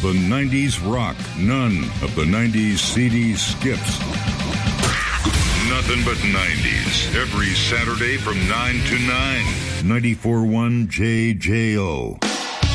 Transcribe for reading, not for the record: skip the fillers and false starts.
the 90s rock, none of the 90s CD skips. Nothing but 90s, every Saturday from 9 to 9. 94.1 JJO.